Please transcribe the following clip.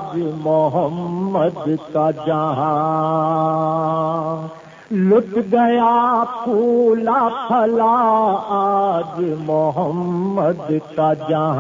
आज मोहम्मद का जहां। लुट गया फूला फला आज मोहम्मद का जहां।